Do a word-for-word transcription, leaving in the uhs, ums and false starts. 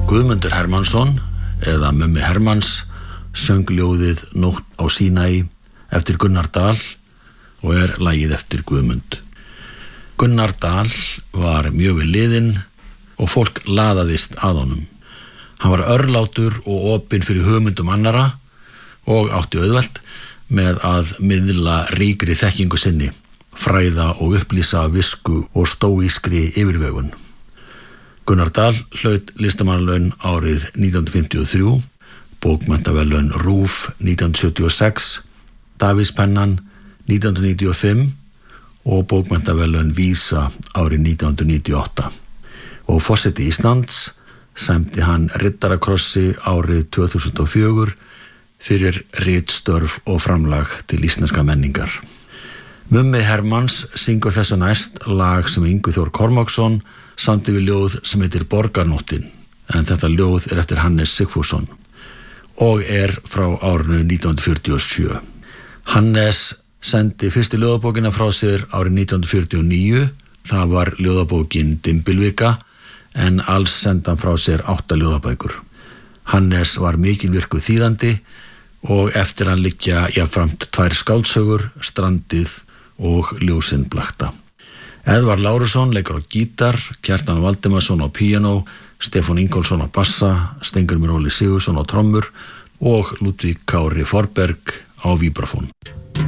Guðmundur Hermannsson eða Mummi Hermanns söng ljóðið Nótt á Sínai eftir Gunnar Dal og er lagið eftir Guðmund. Gunnar Dal var mjög við liðinn og fólk laðaðist að honum. Hann var örlátur og opinn fyrir hugmyndum annara og átti auðvelt með að miðla ríkri þekkingu sinni, fræða og upplýsa visku og stóískri yfirvegun. Gunnar Dal hlaut listamannalaun árið nítján hundruð fimmtíu og þrjú, bókmenntaverðlaun RÚV nítján hundruð sjötíu og sex, Davíðspennan nítján hundruð níutíu og fimm og bókmenntaverðlaun Vísa árið nítján hundruð níutíu og átta. Og forseti Íslands sæmdi hann riddarakrossi árið tvö þúsund og fjögur fyrir ritstörf og framlag til íslenska menningar. Mummi Hermanns syngur þessu næst lag sem Yngvi Þór Kormáksson samdi við ljóð sem heitir Borgarnóttin, en þetta ljóð er eftir Hannes Sigfússon og er frá árinu nítján hundruð fjörutíu og sjö. Hannes sendi fyrstu ljóðabókina frá sér árið nítján hundruð fjörutíu og níu, það var ljóðabókin Dimbilvika, en alls sendi hann frá sér átta ljóðabækur. Hannes var mikilvirkur þýðandi og eftir hann liggja jafnframt tvær skáldsögur, Strandið og Ljósin blakta. Eðvarð Lárusson leikur á gítar, Kjartan Valdimarsson á píanó, Stefán Ingólfsson á bassa, Steingrímur Óli Sigurðsson á trommur og Ludvík Kári Forberg á víbrafón.